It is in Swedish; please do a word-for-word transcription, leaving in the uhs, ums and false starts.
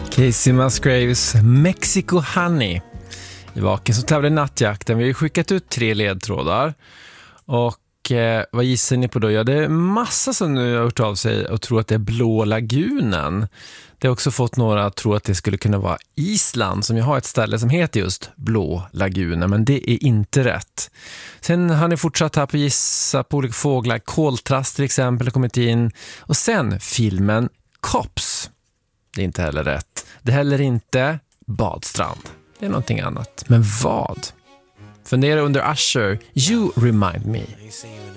Casey Musgraves Mexico Honey. I Vaken så tävlar i nattjakten. Vi har skickat ut tre ledtrådar. Och eh, vad gissar ni på då? Ja, det är massa som nu har hört av sig och tror att det är Blå lagunen. Det har också fått några att tro att det skulle kunna vara Island, som ju har ett ställe som heter just Blå lagunen, men det är inte rätt. Sen har ni fortsatt här på gissa på olika fåglar. Koltrast till exempel har kommit in. Och sen filmen Cops. Det är inte heller rätt. Det är heller inte Badstrand. Det är någonting annat. Men vad? Fundera under Usher. You remind me.